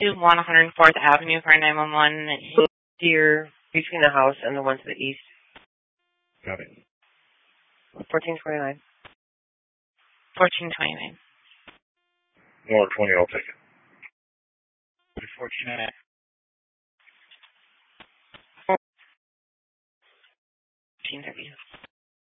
104th Avenue for 911. Deer between the house and the one to the east. Got it. 1429. 1429. 120, I'll take it. 1429.